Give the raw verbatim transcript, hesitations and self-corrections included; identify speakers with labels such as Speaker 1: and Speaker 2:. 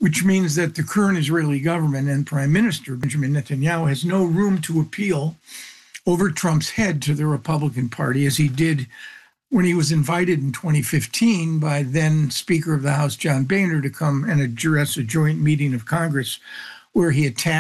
Speaker 1: which means that the current Israeli government and Prime Minister Benjamin Netanyahu has no room to appeal over Trump's head to the Republican Party, as he did when he was invited in twenty fifteen by then Speaker of the House John Boehner to come and address a joint meeting of Congress where he attacked